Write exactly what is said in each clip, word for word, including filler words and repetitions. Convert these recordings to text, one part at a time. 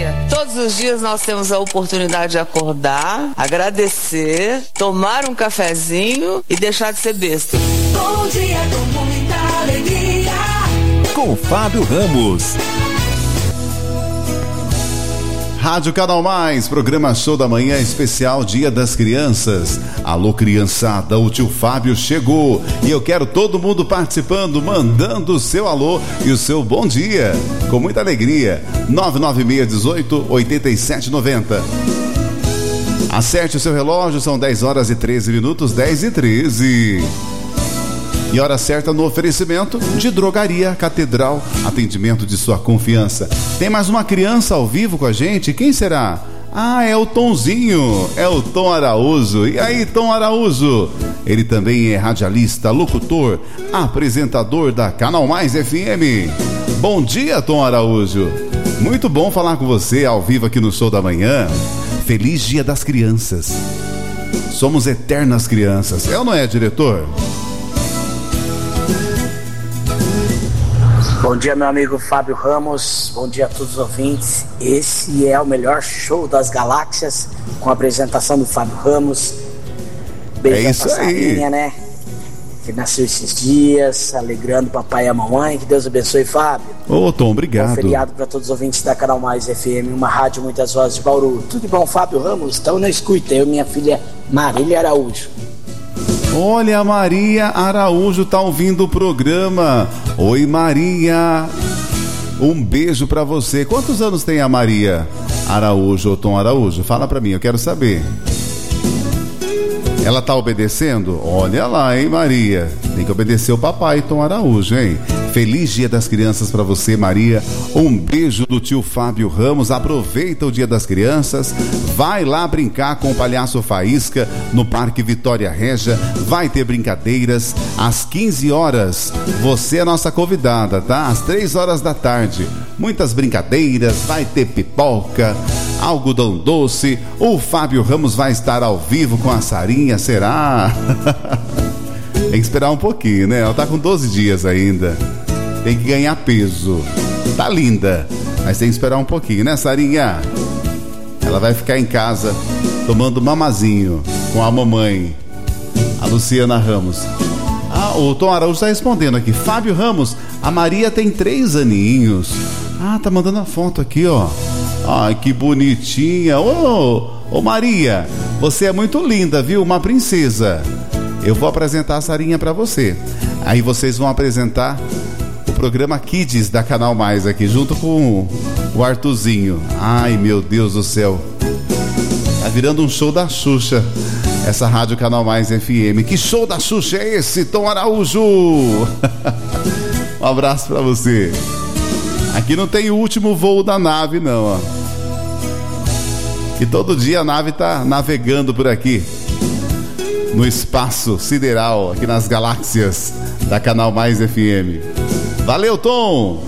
dia. Todos os dias nós temos a oportunidade de acordar, agradecer, tomar um cafezinho e deixar de ser besta. Bom dia com muita alegria. Com Fábio Ramos. Rádio Canal Mais, programa Show da Manhã especial Dia das Crianças. Alô, criançada, o tio Fábio chegou e eu quero todo mundo participando, mandando o seu alô e o seu bom dia, com muita alegria. nove nove seis um oito, oito sete nove zero. Acerte o seu relógio, são dez horas e treze minutos, dez e treze. E hora certa no oferecimento de Drogaria Catedral, atendimento de sua confiança. Tem mais uma criança ao vivo com a gente, quem será? Ah, é o Tonzinho, é o Tom Araújo. E aí, Tom Araújo? Ele também é radialista, locutor, apresentador da Canal Mais F M. Bom dia, Tom Araújo. Muito bom falar com você ao vivo aqui no Show da Manhã. Feliz Dia das Crianças. Somos eternas crianças, é ou não é, diretor? Bom dia, meu amigo Fábio Ramos, bom dia a todos os ouvintes. Esse é o melhor show das galáxias, com a apresentação do Fábio Ramos. Beijo é isso pra Sarinha, aí, né? Que nasceu esses dias, alegrando o papai e a mamãe. Que Deus abençoe, Fábio. Ô, Tom, obrigado. Bom feriado para todos os ouvintes da Canal Mais F M, uma rádio Muitas Vozes de Bauru. Tudo de bom, Fábio Ramos? Então não escuta, eu e minha filha Marília Araújo. Olha, a Maria Araújo tá ouvindo o programa. Oi, Maria. Um beijo pra você. Quantos anos tem a Maria Araújo ou Tom Araújo? Fala pra mim, eu quero saber. Ela tá obedecendo? Olha lá, hein, Maria. Tem que obedecer o papai, Tom Araújo, hein? Feliz Dia das Crianças pra você, Maria. Um beijo do tio Fábio Ramos. Aproveita o Dia das Crianças. Vai lá brincar com o Palhaço Faísca no Parque Vitória Régia. Vai ter brincadeiras às quinze horas. Você é nossa convidada, tá? Às três horas da tarde. Muitas brincadeiras, vai ter pipoca, algodão doce. O Fábio Ramos vai estar ao vivo com a Sarinha, será? Tem que esperar um pouquinho, né? Ela tá com doze dias ainda. Tem que ganhar peso. Tá linda, mas tem que esperar um pouquinho, né, Sarinha? Ela vai ficar em casa tomando mamazinho com a mamãe, a Luciana Ramos. Ah, o Tom Araújo tá respondendo aqui. Fábio Ramos, a Maria tem três aninhos. Ah, tá mandando a foto aqui, ó. Ai, que bonitinha. Ô, ô Maria, você é muito linda, viu? Uma princesa. Eu vou apresentar a Sarinha pra você. Aí vocês vão apresentar o programa Kids da Canal Mais aqui, junto com o Arthurzinho. Ai, meu Deus do céu. Tá virando um show da Xuxa, essa Rádio Canal Mais F M. Que show da Xuxa é esse, Tom Araújo? Um abraço pra você. Aqui não tem o último voo da nave, não, ó. E todo dia a nave tá navegando por aqui, no espaço sideral, aqui nas galáxias da Canal Mais F M. Valeu, Tom!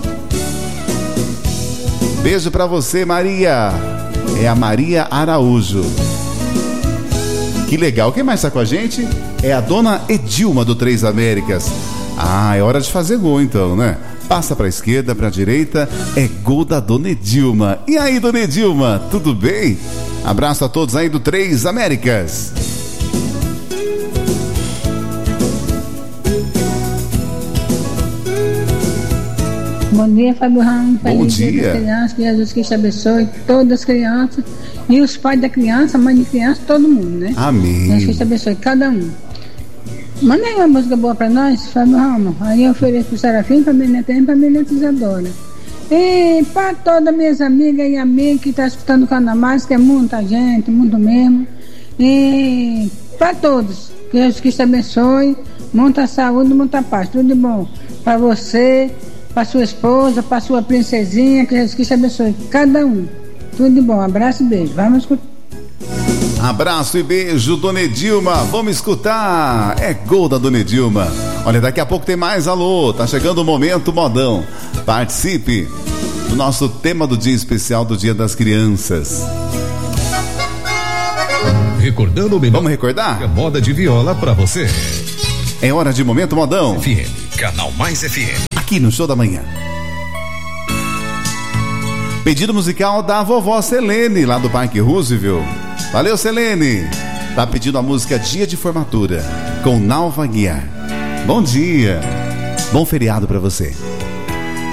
Beijo pra você, Maria. É a Maria Araújo. Que legal. Quem mais tá com a gente? É a dona Edilma do Três Américas. Ah, é hora de fazer gol então, né? Passa pra esquerda, pra direita, é gol da dona Edilma. E aí, dona Edilma, tudo bem? Abraço a todos aí do Três Américas. Bom dia, Fábio Ramos. Bom Feliz dia. Dia das Crianças, que Jesus Cristo abençoe todas as crianças e os pais da criança, mãe de criança, todo mundo, né? Amém. Jesus Cristo abençoe cada um. Manda aí uma música boa pra nós, Fábio Ramos. Aí eu ofereço pro Serafim, pra Benetém e pra Beneta Isadora. E para todas minhas amigas e amigos que estão tá escutando o Canal Mais, que é muita gente, muito mesmo. E para todos, que Jesus Cristo abençoe, muita saúde, muita paz, tudo de bom para você, para sua esposa, para sua princesinha, que Jesus Cristo abençoe cada um. Tudo de bom, abraço e beijo. Vamos escutar. Abraço e beijo, dona Edilma. Vamos escutar. É gol da dona Edilma. Olha, daqui a pouco tem mais alô. Tá chegando o momento modão. Participe do nosso tema do dia especial do Dia das Crianças. Recordando o melhor. Vamos recordar? A moda de viola pra você. É hora de momento modão. F M, Canal Mais F M. Aqui no Show da Manhã. Pedido musical da vovó Selene, lá do Parque Roosevelt. Valeu, Selene. Tá pedindo a música Dia de Formatura, com Nalva Guiar. Bom dia. Bom feriado pra você.